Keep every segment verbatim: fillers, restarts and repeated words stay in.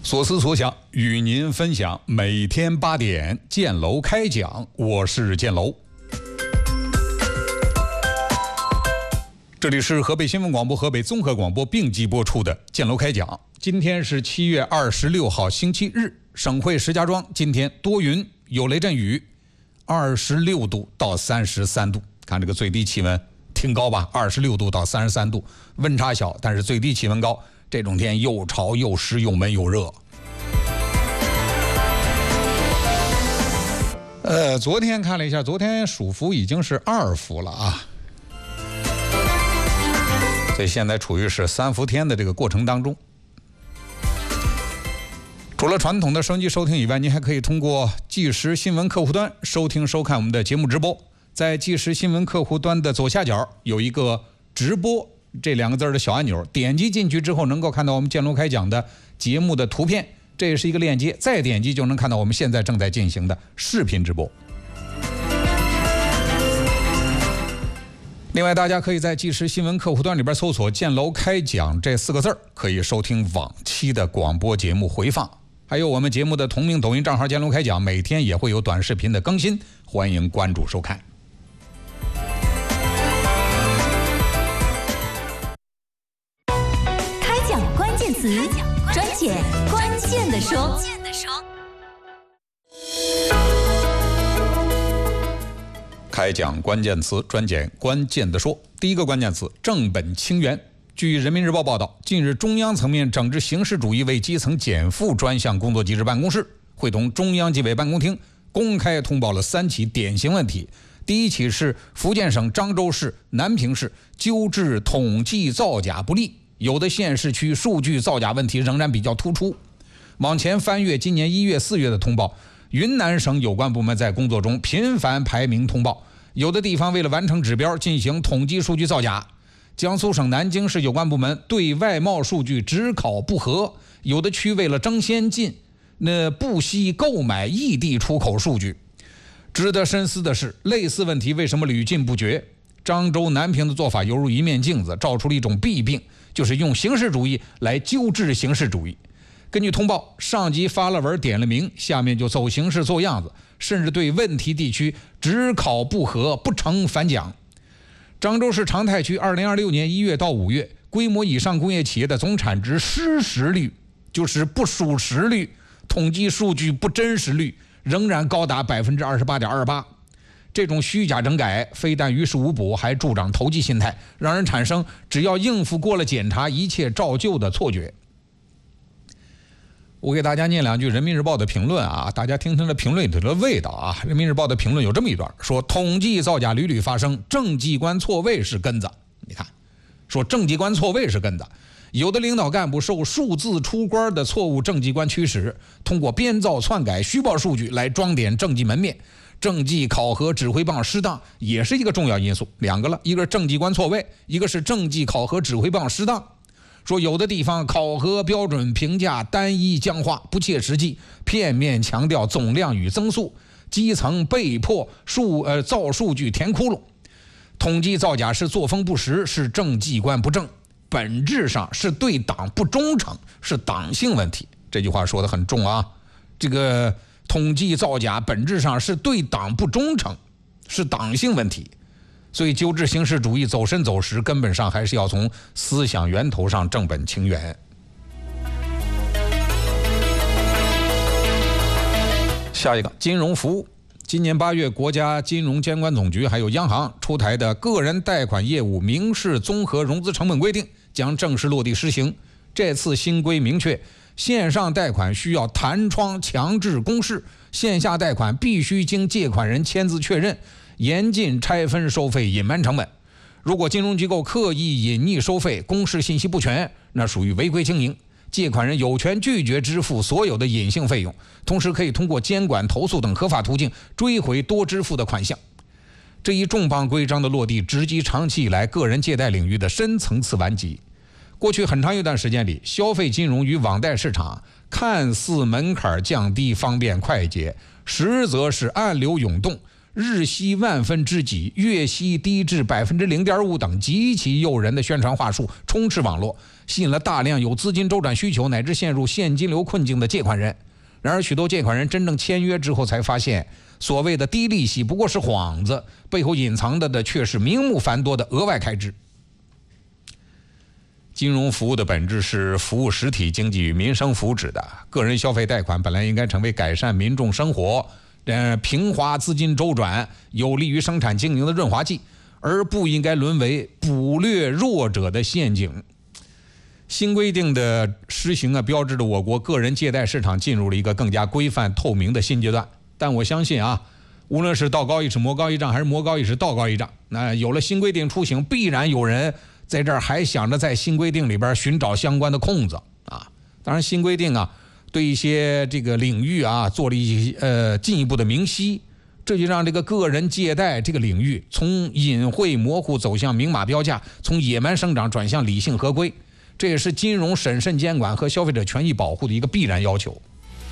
所思所想与您分享，每天八点建楼开讲，我是建楼。这里是河北新闻广播、河北综合广播并机播出的建楼开讲。今天是七月二十六号星期日，省会石家庄今天多云有雷阵雨，二十六度到三十三度。看这个最低气温挺高吧，二十六度到三十三度，温差小，但是最低气温高。这种天又潮又湿又闷又热。呃，昨天看了一下，昨天暑伏已经是二伏了啊，所以现在处于是三伏天的这个过程当中。除了传统的收音机收听以外，您还可以通过即时新闻客户端收听收看我们的节目直播。在即时新闻客户端的左下角有一个直播这两个字的小按钮，点击进去之后能够看到我们建楼开讲的节目的图片，这也是一个链接，再点击就能看到我们现在正在进行的视频直播。另外，大家可以在即时新闻客户端里边搜索建楼开讲这四个字，可以收听往期的广播节目回放，还有我们节目的同名抖音账号建楼开讲，每天也会有短视频的更新，欢迎关注收看。 专解关键的说， 开讲关键词，专解关键的说。第一个关键词：正本清源。据人民日报报道，近日中央层面整治形式主义为基层减负专项工作机制办公室会同中央纪委办公厅公开通报了三起典型问题。第一起是福建省漳州市、南平市纠治统计造假不力，有的县市区数据造假问题仍然比较突出。往前翻阅今年一月、四月的通报，云南省有关部门在工作中频繁排名通报，有的地方为了完成指标进行统计数据造假。江苏省南京市有关部门对外贸数据只考不核，有的区为了争先进，那不惜购买异地出口数据。值得深思的是，类似问题为什么屡禁不绝？漳州、南平的做法犹如一面镜子，照出了一种弊病，就是用形式主义来纠治形式主义。根据通报，上级发了文点了名，下面就走形式做样子，甚至对问题地区只考不核，不成反奖。漳州市长泰区二零二六年一月到五月，规模以上工业企业的总产值失实率，就是不属实率，统计数据不真实率仍然高达 百分之二十八点二八。这种虚假整改非但于事无补，还助长投机心态，让人产生只要应付过了检查，一切照旧的错觉。我给大家念两句人民日报的评论啊，大家听听这评论里头的味道啊。人民日报的评论有这么一段，说统计造假屡屡发生，政绩观错位是根子。你看，说政绩观错位是根子，有的领导干部受数字出关的错误政绩观驱使，通过编造篡改虚报数据来装点政绩门面。政绩考核指挥棒失当也是一个重要因素，两个了，一个是政绩观错位，一个是政绩考核指挥棒失当。说有的地方考核标准评价单一僵化，不切实际，片面强调总量与增速，基层被迫数呃造数据填窟窿。统计造假是作风不实，是政绩观不正，本质上是对党不忠诚，是党性问题。这句话说得很重啊，这个统计造假本质上是对党不忠诚，是党性问题。所以纠治形式主义走深走实，根本上还是要从思想源头上正本清源。下一个，金融服务。今年八月，国家金融监管总局还有央行出台的个人贷款业务明示综合融资成本规定将正式落地实行。这次新规明确，线上贷款需要弹窗强制公示，线下贷款必须经借款人签字确认，严禁拆分收费、隐瞒成本。如果金融机构刻意隐匿收费、公示信息不全，那属于违规经营。借款人有权拒绝支付所有的隐性费用，同时可以通过监管、投诉等合法途径追回多支付的款项。这一重磅规章的落地，直击长期以来个人借贷领域的深层次顽疾。过去很长一段时间里，消费金融与网贷市场看似门槛降低、方便快捷，实则是暗流涌动， 日息万分之几，月息低至百分之零点五等极其诱人的宣传话术充斥网络，吸引了大量有资金周转需求乃至陷入现金流困境的借款人。然而许多借款人真正签约之后才发现，所谓的低利息不过是幌子，背后隐藏的的却是名目繁多的额外开支。金融服务的本质是服务实体经济与民生福祉的，个人消费贷款本来应该成为改善民众生活、呃平滑资金周转、有利于生产经营的润滑剂，而不应该沦为捕掠弱者的陷阱。新规定的施行啊，标志着我国个人借贷市场进入了一个更加规范透明的新阶段。但我相信啊，无论是道高一尺魔高一丈，还是魔高一尺道高一丈，那有了新规定出行，必然有人在这儿还想着在新规定里边寻找相关的空子啊。当然，新规定啊，对一些这个领域啊做了一呃进一步的明晰，这就让这个个人借贷这个领域从隐晦模糊走向明码标价，从野蛮生长转向理性合规。这也是金融审慎监管和消费者权益保护的一个必然要求。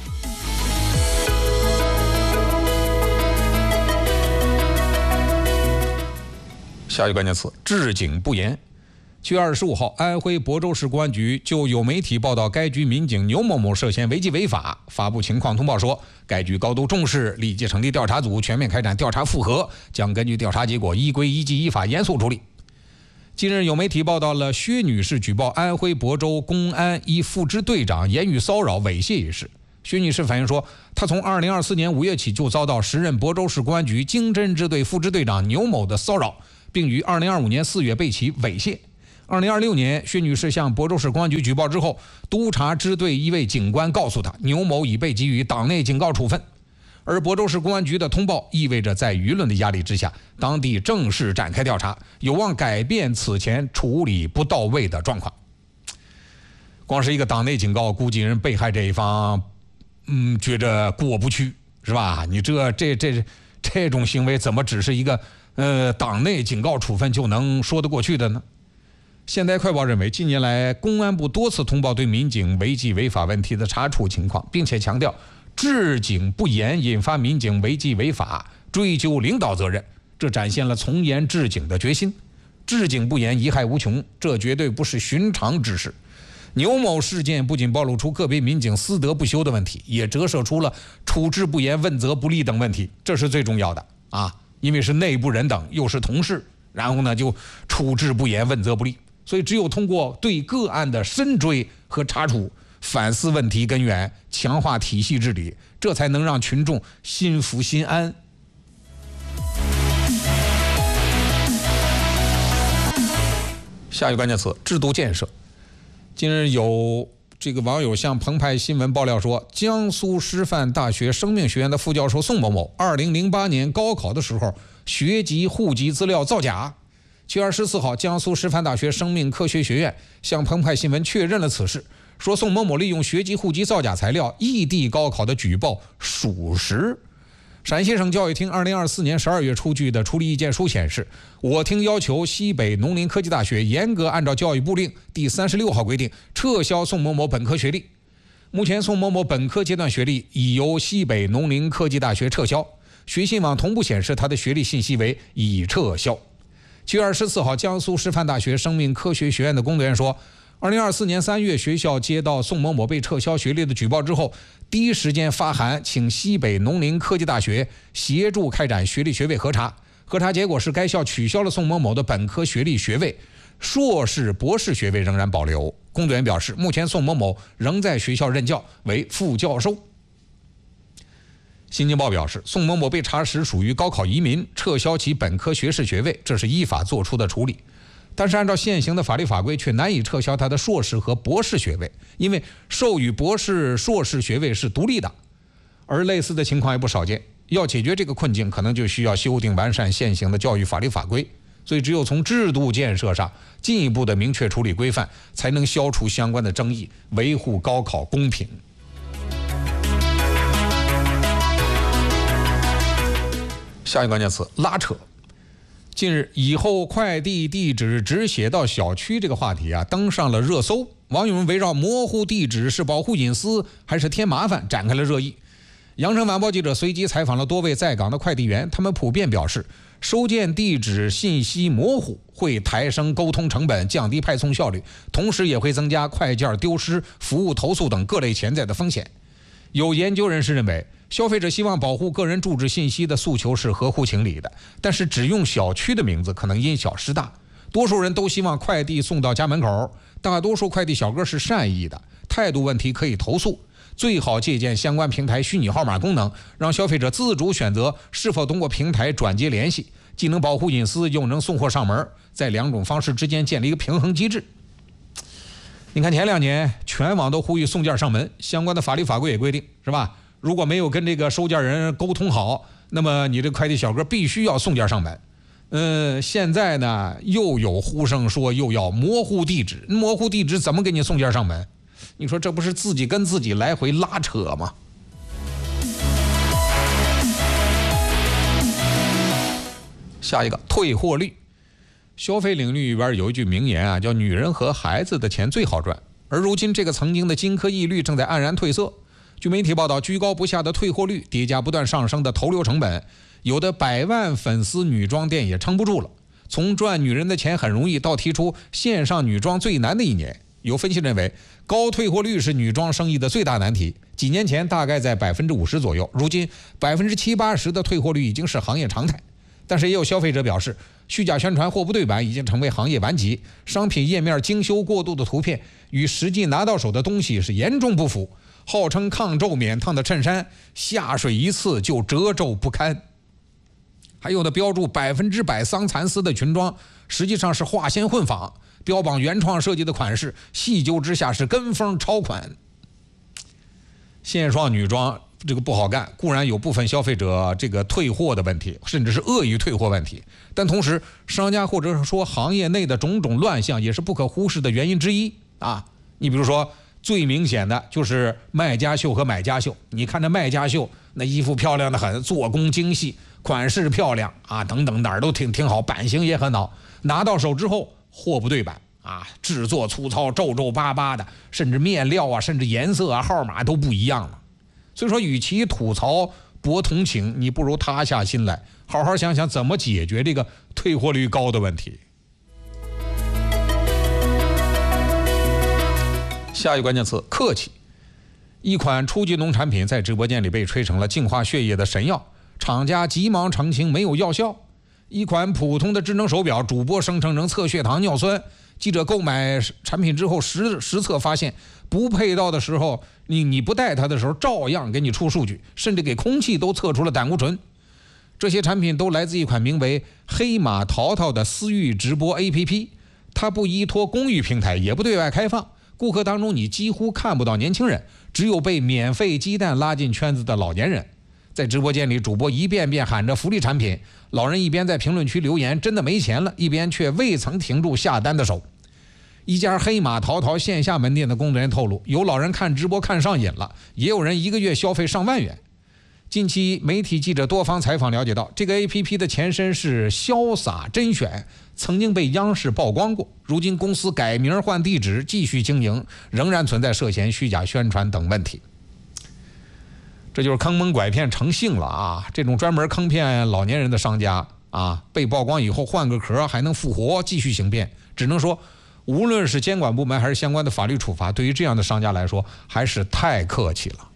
下一个关键词：治警不严。七月二十五号，安徽亳州市公安局就有媒体报道该局民警牛某某涉嫌违纪违法，发布情况通报说，该局高度重视，立即成立调查组，全面开展调查复核，将根据调查结果依规依纪依法严肃处理。近日有媒体报道了薛女士举报安徽亳州公安一副支队长言语骚扰猥亵一事。薛女士反映说，她从二零二四年五月起就遭到时任亳州市公安局经侦支队副支队长牛某的骚扰，并于二零二五年四月被其猥亵。二零二六年，薛女士向亳州市公安局举报之后，督察支队一位警官告诉她，牛某已被给予党内警告处分。而亳州市公安局的通报意味着在舆论的压力之下，当地正式展开调查，有望改变此前处理不到位的状况。光是一个党内警告，估计人被害这一方嗯觉着过不去，是吧？你这这这这种行为怎么只是一个呃党内警告处分就能说得过去的呢？现代快报认为，近年来公安部多次通报对民警违纪违法问题的查处情况，并且强调治警不严引发民警违纪违法，追究领导责任，这展现了从严治警的决心。治警不严，贻害无穷，这绝对不是寻常之事。牛某事件不仅暴露出个别民警私德不修的问题，也折射出了处置不严、问责不力等问题，这是最重要的啊！因为是内部人等，又是同事，然后呢就处置不严、问责不力，所以只有通过对个案的深追和查处，反思问题根源，强化体系治理，这才能让群众心服心安。下一个关键词：制度建设。近日有这个网友向澎湃新闻爆料说，江苏师范大学生命学院的副教授宋某某，二零零八年高考的时候学籍户籍资料造假。七月二十四号，江苏师范大学生命科学学院向澎湃新闻确认了此事，说宋某某利用学籍户籍造假材料异地高考的举报属实。陕西省教育厅二零二四年十二月出具的处理意见书显示，我厅要求西北农林科技大学严格按照教育部令第三十六号规定撤销宋某某本科学历。目前宋某某本科阶段学历已由西北农林科技大学撤销，学信网同步显示他的学历信息为已撤销。七月二十四号，江苏师范大学生命科学学院的工作人员说，二零二四年三月，学校接到宋某某被撤销学历的举报之后，第一时间发函请西北农林科技大学协助开展学历学位核查。核查结果是，该校取消了宋某某的本科学历学位，硕士、博士学位仍然保留。工作人员表示，目前宋某某仍在学校任教，为副教授。新京报表示，宋某某被查实属于高考移民，撤销其本科学士学位，这是依法作出的处理。但是按照现行的法律法规，却难以撤销他的硕士和博士学位，因为授予博士、硕士学位是独立的，而类似的情况也不少见。要解决这个困境，可能就需要修订完善现行的教育法律法规。所以，只有从制度建设上进一步的明确处理规范，才能消除相关的争议，维护高考公平。下一个关键词：拉扯。近日，以后快递地址只写到小区这个话题啊，登上了热搜。网友们围绕模糊地址是保护隐私还是添麻烦展开了热议。 羊城晚报记者随机采访了多位在岗的快递员，他们普遍表示，收件地址信息模糊会抬升沟通成本，降低派送效率，同时也会增加快件丢失、服务投诉等各类潜在的风险。有研究人士认为，消费者希望保护个人住址信息的诉求是合乎情理的，但是只用小区的名字可能因小失大。多数人都希望快递送到家门口，大多数快递小哥是善意的，态度问题可以投诉。最好借鉴相关平台虚拟号码功能，让消费者自主选择是否通过平台转接联系，既能保护隐私，又能送货上门，在两种方式之间建立一个平衡机制。你看前两年全网都呼吁送件上门，相关的法律法规也规定，是吧？如果没有跟这个收件人沟通好，那么你这快递小哥必须要送件上门。嗯，现在呢又有呼声说又要模糊地址，模糊地址怎么给你送件上门？你说这不是自己跟自己来回拉扯吗？下一个退货率。消费领域里边有一句名言啊，叫女人和孩子的钱最好赚。而如今这个曾经的金科玉律正在黯然褪色。据媒体报道，居高不下的退货率叠加不断上升的投流成本，有的百万粉丝女装店也撑不住了。从赚女人的钱很容易到提出线上女装最难的一年，有分析认为，高退货率是女装生意的最大难题。几年前大概在百分之五十左右，如今百分之七八十的退货率已经是行业常态。但是也有消费者表示，虚假宣传、货不对版已经成为行业顽疾，商品页面精修过度的图片与实际拿到手的东西是严重不符。号称抗皱免烫的衬衫，下水一次就褶皱不堪。还有的标注百分之百桑蚕丝的裙装，实际上是化纤混纺，标榜原创设计的款式，细究之下是跟风抄款。线上女装这个不好干，固然有部分消费者这个退货的问题，甚至是恶意退货问题，但同时商家或者说行业内的种种乱象也是不可忽视的原因之一啊。你比如说最明显的就是卖家秀和买家秀，你看这卖家秀那衣服漂亮的很，做工精细，款式漂亮啊，等等哪儿都挺挺好，版型也很好，拿到手之后货不对版啊，制作粗糙，皱皱巴巴的，甚至面料啊，甚至颜色啊，号码都不一样了。所以说，与其吐槽博同情，你不如塌下心来，好好想想怎么解决这个退货率高的问题。下一个关键词：客气。一款初级农产品在直播间里被吹成了净化血液的神药，厂家急忙澄清没有药效。一款普通的智能手表，主播声称能测血糖、尿酸。记者购买产品之后实实测发现，不配套的时候，你你不带它的时候，照样给你出数据，甚至给空气都测出了胆固醇。这些产品都来自一款名为黑马淘淘的私域直播 A P P， 它不依托公域平台，也不对外开放。顾客当中你几乎看不到年轻人，只有被免费鸡蛋拉进圈子的老年人。在直播间里，主播一遍遍喊着福利产品，老人一边在评论区留言真的没钱了，一边却未曾停住下单的手。一家黑马淘淘线下门店的工作人员透露，有老人看直播看上瘾了，也有人一个月消费上万元。近期媒体记者多方采访了解到，这个 A P P 的前身是潇洒甄选，曾经被央视曝光过，如今公司改名换地址继续经营，仍然存在涉嫌虚假宣传等问题。这就是坑蒙拐骗成性了啊！这种专门坑骗老年人的商家啊，被曝光以后换个壳还能复活，继续行骗。只能说，无论是监管部门还是相关的法律处罚，对于这样的商家来说还是太客气了。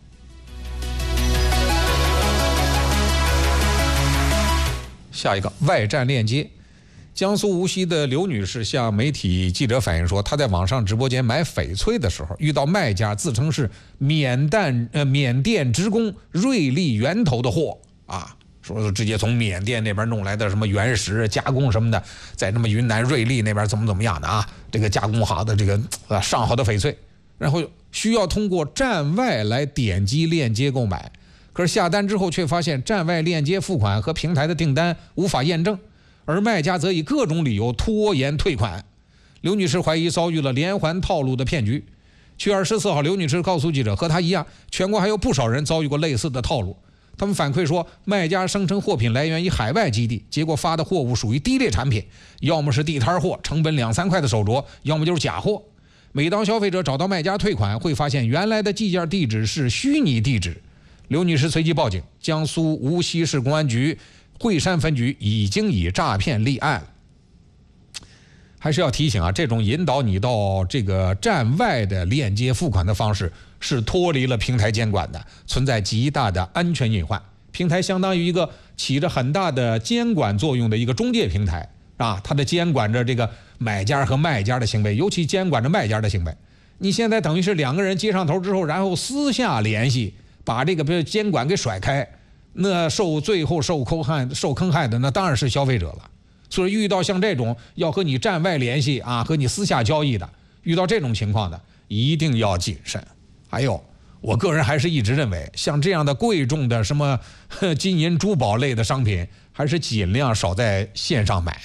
下一个外站链接。江苏无锡的刘女士向媒体记者反映说，她在网上直播间买翡翠的时候，遇到卖家自称是缅甸呃缅甸职工瑞丽源头的货啊，说是直接从缅甸那边弄来的什么原石加工什么的，在什么云南瑞丽那边怎么怎么样的啊，这个加工好的这个呃上好的翡翠，然后需要通过站外来点击链接购买。可是下单之后却发现站外链接付款和平台的订单无法验证，而卖家则以各种理由拖延退款。刘女士怀疑遭遇了连环套路的骗局。七月二十四号，刘女士告诉记者，和她一样，全国还有不少人遭遇过类似的套路。他们反馈说，卖家声称货品来源于海外基地，结果发的货物属于低劣产品，要么是地摊货，成本两三块的手镯，要么就是假货。每当消费者找到卖家退款，会发现原来的寄件地址是虚拟地址。 刘女士随即报警，江苏无锡市公安局惠山分局已经以诈骗立案了。还是要提醒啊，这种引导你到这个站外的链接付款的方式是脱离了平台监管的，存在极大的安全隐患。平台相当于一个起着很大的监管作用的一个中介平台啊，它的监管着这个买家和卖家的行为，尤其监管着卖家的行为。你现在等于是两个人接上头之后，然后私下联系，把这个监管给甩开，那受最后受坑害受坑害的那当然是消费者了。所以遇到像这种要和你站外联系啊，和你私下交易的，遇到这种情况的，一定要谨慎。还有，我个人还是一直认为，像这样的贵重的什么金银珠宝类的商品，还是尽量少在线上买。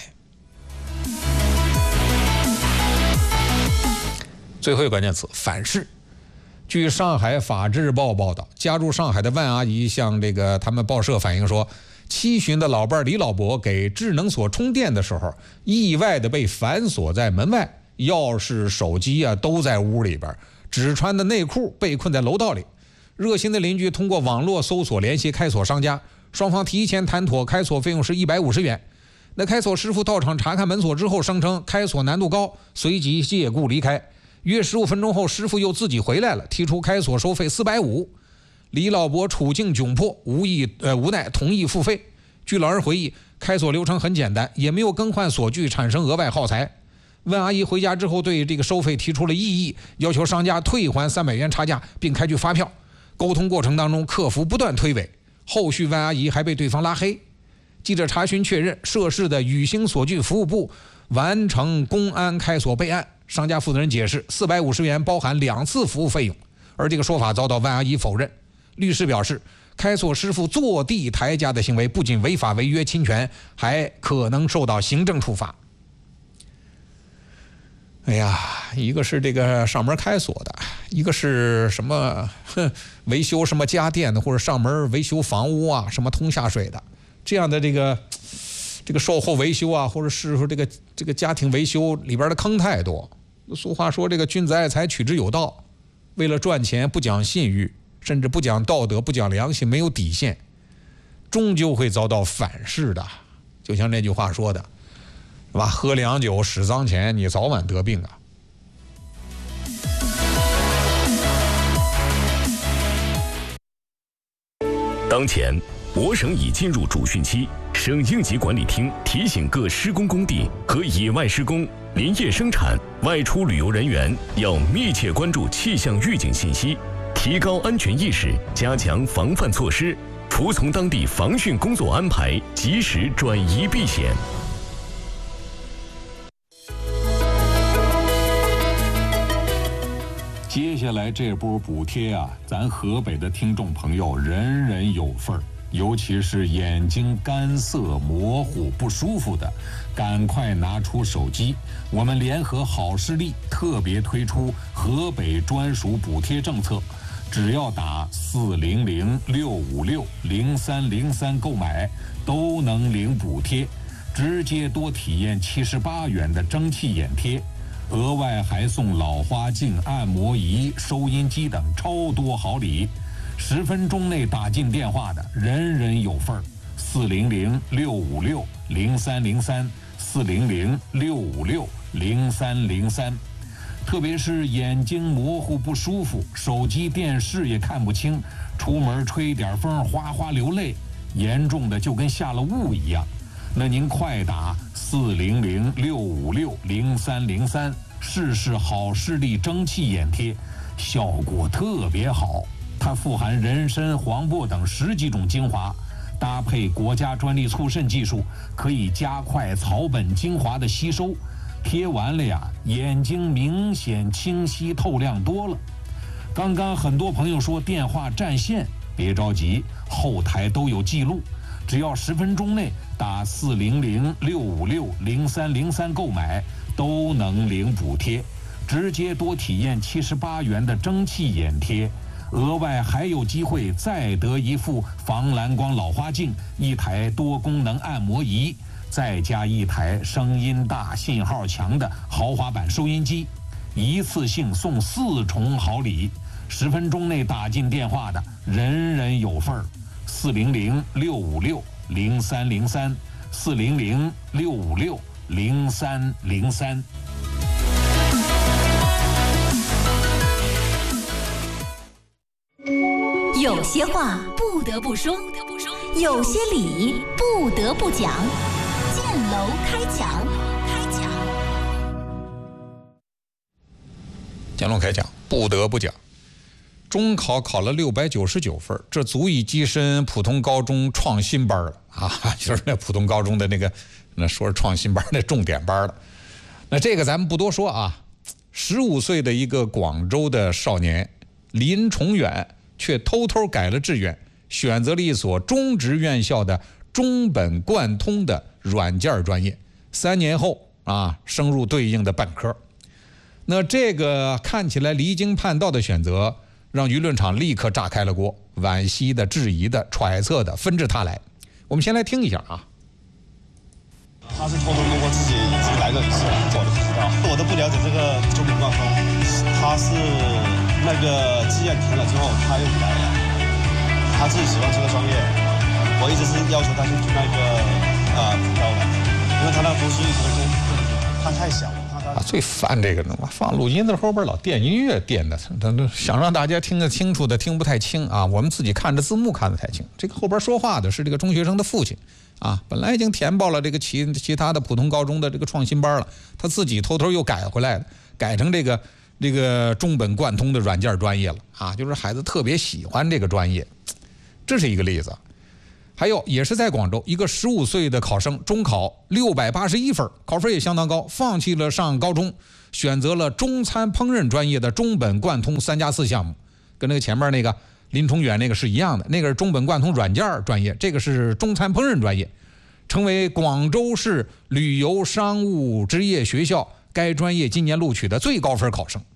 最后一个关键词：反噬。据上海法制日报报道，家住上海的万阿姨向这个他们报社反映说，七旬的老伴李老伯给智能锁充电的时候，意外的被反锁在门外，钥匙、手机啊都在屋里边，只穿的内裤被困在楼道里。热心的邻居通过网络搜索联系开锁商家，双方提前谈妥开锁费用是一百五十元。那开锁师傅到场查看门锁之后，声称开锁难度高，随即借故离开。约十五分钟后，师傅又自己回来了，提出开锁收费四百五。李老伯处境窘迫，无意呃无奈同意付费。据老人回忆，开锁流程很简单，也没有更换锁具产生额外耗材。问阿姨回家之后对这个收费提出了异议，要求商家退还三百元差价，并开具发票。沟通过程当中，客服不断推诿，后续万阿姨还被对方拉黑。记者查询确认，涉事的宇星锁具服务部完成公安开锁备案。商家负责人解释，四百五十元包含两次服务费用，而这个说法遭到万阿姨否认。律师表示，开锁师傅坐地抬价的行为不仅违法违约侵权，还可能受到行政处罚。哎呀，一个是这个上门开锁的，一个是什么维修什么家电的，或者上门维修房屋啊，什么通下水的，这样的这个这个售后维修啊，或者是说这个这个家庭维修里边的坑太多。俗话说，这个君子爱财，取之有道。为了赚钱，不讲信誉，甚至不讲道德，不讲良心，没有底线，终究会遭到反噬的。就像那句话说的，是吧？喝凉酒使脏钱，你早晚得病啊。 当前，我省已进入主汛期，省应急管理厅提醒各施工工地和野外施工、林业生产、外出旅游人员要密切关注气象预警信息，提高安全意识，加强防范措施，服从当地防汛工作安排，及时转移避险。 接下来这波补贴啊，咱河北的听众朋友人人有份儿，尤其是眼睛干涩、模糊、不舒服的，赶快拿出手机，我们联合好视力特别推出河北专属补贴政策，只要打四零零六五六零三零三购买，都能领补贴，直接多体验七十八元的蒸汽眼贴。额外还送老花镜、按摩仪、收音机等超多好礼，十分钟内打进电话的人人有份儿。四零零六五六零三零三，四零零六五六零三零三。特别是眼睛模糊不舒服，手机、电视也看不清，出门吹点风哗哗流泪，严重的就跟下了雾一样。那您快打四零零六五六零三零三试试好视力蒸汽眼贴，效果特别好。它富含人参、黄柏等十几种精华，搭配国家专利促渗技术，可以加快草本精华的吸收。贴完了呀，眼睛明显清晰透亮多了。刚刚很多朋友说电话占线，别着急，后台都有记录。只要十分钟内打四零零六五六零三零三购买，都能领补贴，直接多体验七十八元的蒸汽眼贴，额外还有机会再得一副防蓝光老花镜、一台多功能按摩仪，再加一台声音大、信号强的豪华版收音机，一次性送四重好礼。 十分钟内打进电话的，人人有份儿。四零零六五六零三零三，四零零六五六零三零三。 有些话不得不说，有些理不得不讲。建楼开讲， 建楼开讲，不得不讲。中考考了六百九十九分，这足以跻身普通高中创新班了啊！就是那普通高中的那个，那说是创新班那重点班了。那这个咱们不多说啊。十五岁的一个广州的少年林崇远，却偷偷改了志愿，选择了一所中职院校的中本贯通的软件专业。三年后啊，升入对应的本科。那这个看起来离经叛道的选择，让舆论场立刻炸开了锅，惋惜的、质疑的、揣测的纷至沓来。我们先来听一下啊。 他是偷偷摸摸自己自己来个人事，我都不知道，我都不了解这个中本贯通。他是那个志愿填了之后，他又改了，他自己喜欢这个专业，我一直是要求他去读那个啊普高的，因为他那读书一直都他太小了。 啊，最烦这个呢，放录音的后边老垫音乐垫的，想让大家听得清楚的听不太清啊。我们自己看着字幕看得太清。这个后边说话的是这个中学生的父亲啊，本来已经填报了这个其其他的普通高中的这个创新班了，他自己偷偷又改回来了，改成这个这个中本贯通的软件专业了啊，就是孩子特别喜欢这个专业，这是一个例子。还有也是在广州，一个十五岁的考生中考六百八十一分，考分也相当高，放弃了上高中，选择了中餐烹饪专业的中本贯通三加四项目，跟那个前面那个林崇远那个是一样的，那个是中本贯通软件专业，这个是中餐烹饪专业，成为广州市旅游商务职业学校该专业今年录取的最高分考生。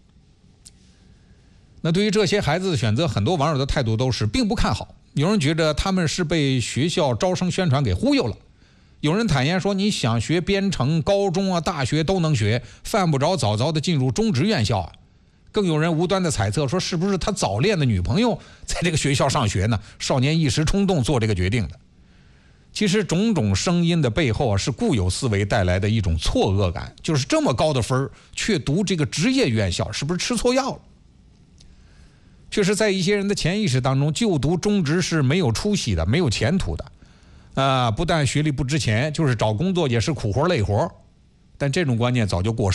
那对于这些孩子的选择，很多网友的态度都是并不看好。有人觉得他们是被学校招生宣传给忽悠了，有人坦言说，你想学编程，高中啊、大学都能学，犯不着早早的进入中职院校啊。更有人无端的猜测说，是不是他早恋的女朋友在这个学校上学呢？少年一时冲动做这个决定的。其实种种声音的背后啊，是固有思维带来的一种错愕感，就是这么高的分却读这个职业院校，是不是吃错药了？确实在一些人的潜意识当中，就读中职是没有出息的，没有前途的，啊、呃，不但学历不值钱，就是找工作也是苦活累活。但这种观念早就过时。